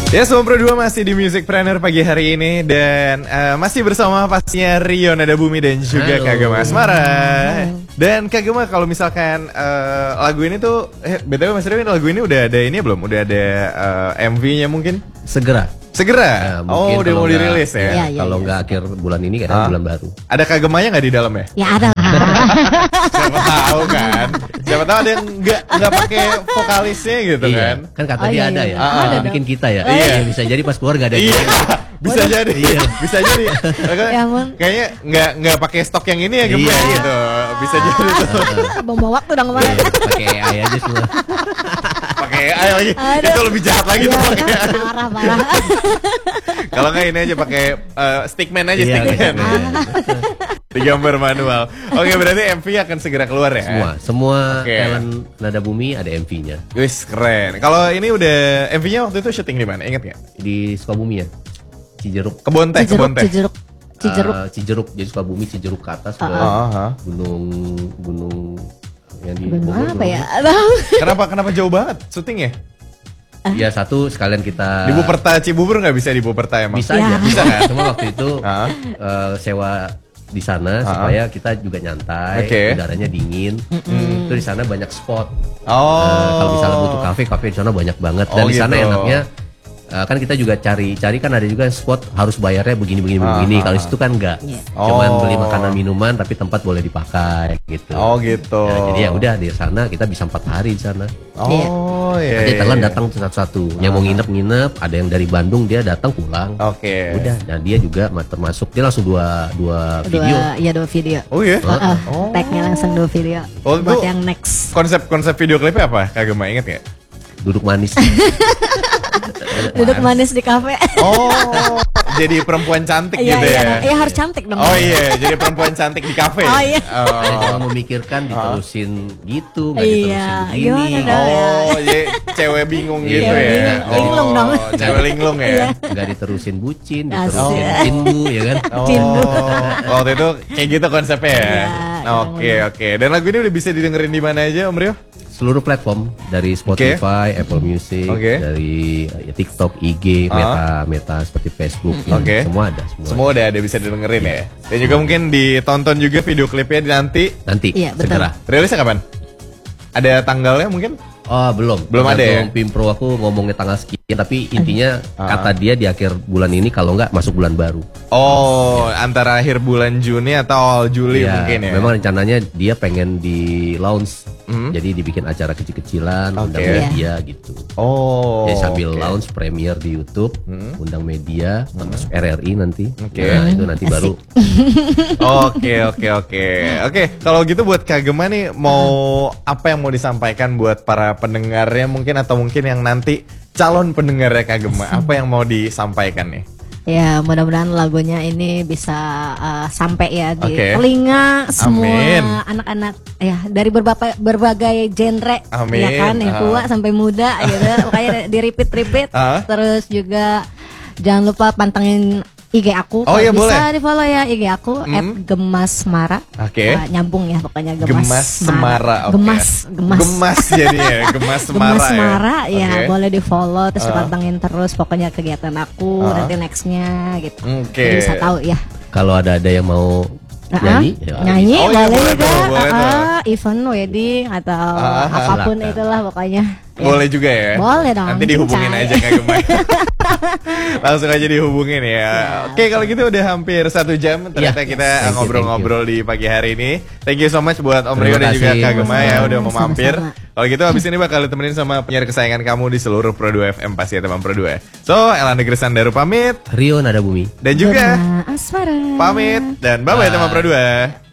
Ya, Sobat Pro 2 masih di Musicpreneur pagi hari ini. Dan masih bersama pastinya Rio Nada Bumi dan juga Kagema Asmara. Dan Kagema, kalau misalkan lagu ini tuh BTW Mas Rio, lagu ini udah ada ini belum? Udah ada MV-nya mungkin? Segera. Segera? Oh, udah mau dirilis ya? Kalau nggak akhir bulan ini, kadang bulan baru. Ada Kagemanya nggak di dalam ya? Ya ada. Siapa tahu kan? Siapa tahu ada yang nggak pakai vokalisnya gitu kan? Kan kata dia ada ya. Bikin kita ya. Iya. Bisa jadi pas keluar nggak ada. Iya. Bisa jadi. Bisa jadi. Ya ampun. Kayaknya nggak pakai stok yang ini ya Gemma gitu. Bisa jadi tuh. Bawa waktu dong kemarin. Pakai AI aja semua. Pakai AI lagi. Itu lebih jahat lagi tuh pakai AI. Parah. Kalau nggak ini aja pakai stickman aja, stickman. Digambar manual. Oke, berarti MV akan segera keluar ya? Semua talent Nada Bumi ada MV-nya. Wis, keren. Kalau ini udah MV-nya waktu itu syuting di mana? Ingat nggak? Di Sukabumi ya. Cijeruk. Kebon teh. Cijeruk. Jadi Sukabumi, Cijeruk ke atas ke gunung yang di Bogor. Apa ya? Kenapa jauh banget syutingnya? Ya satu sekalian kita di Buperta Cibubur nggak bisa di Buperta emang? Bisa aja. Bisa kan? Cuma waktu itu sewa di sana supaya kita juga nyantai, udaranya dingin. Itu di sana banyak spot. Kalau misalnya butuh kafe di sana banyak banget. Dan di sana enaknya kan kita juga cari kan ada juga spot harus bayarnya begini. Kalau itu kan enggak. Cuman beli makanan minuman tapi tempat boleh dipakai gitu. Oh gitu. Jadi ya udah di sana kita bisa 4 hari di sana. Iya. Nanti talent datang satu-satu. Yang mau nginep, ada yang dari Bandung dia datang pulang. Udah, dan dia juga termasuk dia langsung dua video. Iya 2 video. Oh iya. Tagnya langsung 2 video. Buat yang next. Konsep video klipnya apa? Kagema inget nggak? Duduk manis. Duduk manis di kafe. Jadi perempuan cantik gitu ya? Iya harus cantik dong. Oh iya, jadi perempuan cantik di kafe. Oh iya. Kalau memikirkan diterusin gitu, nggak diterusin begini. Jadi cewek bingung gitu ya? Linglung dong. Cewek linglung ya? Nggak diterusin bucin, diterusin cindu ya kan? Waktu itu kayak gitu konsepnya ya? Oke. Dan lagu ini udah bisa didengerin di mana aja Om Rio? Seluruh platform, dari Spotify, Apple Music, dari TikTok, IG, Meta seperti Facebook, semua ada. Semua udah ada bisa didengerin ya. Dan juga mungkin ditonton juga video klipnya nanti. Iya, segera. Rilisnya kapan? Ada tanggalnya mungkin? Oh belum ada ya? Pimpro aku ngomongnya tanggal sekian, tapi intinya kata dia di akhir bulan ini, kalau nggak masuk bulan baru. Antara akhir bulan Juni atau awal Juli mungkin ya? Memang rencananya dia pengen di launch, jadi dibikin acara kecil-kecilan, undang media gitu. Jadi sambil launch premiere di YouTube, undang media, termasuk RRI nanti. Nah itu nanti baru. Oke. Kalau gitu buat Kagema nih, mau apa yang mau disampaikan buat para pendengarnya mungkin, atau mungkin yang nanti calon pendengarnya Kagema, apa yang mau disampaikan nih? Ya mudah-mudahan lagunya ini bisa sampai ya di telinga semua anak-anak ya dari berbagai genre. Ya kan, yang tua sampai muda gitu. Makanya di repeat terus juga jangan lupa pantengin IG aku. Bisa boleh. di follow ya IG aku @gemasmara. Nyambung ya pokoknya Gemasmara. Gemas jadinya Gemas Semara ya. Boleh di follow terus dipantengin terus pokoknya kegiatan aku nanti nextnya gitu. Jadi bisa tahu ya. Kalau ada yang mau nyanyi boleh juga. Event wedding atau apapun itulah pokoknya. Boleh juga ya? Boleh dong. Nanti dihubungin aja Kagema. Langsung aja dihubungin ya. Oke, kalau gitu udah hampir 1 jam ternyata kita ngobrol-ngobrol di pagi hari ini. Thank you so much buat Om Rio dan juga Kagema ya udah mau mampir. Kalau gitu habis ini bakal ditemenin sama penyiar kesayangan kamu di seluruh Pro 2 FM pasti ya teman Pro 2. So, Ella Negeri Sandaru pamit. Rio Nada Bumi. Dan juga Asmara pamit. Dan bye-bye teman Pro 2.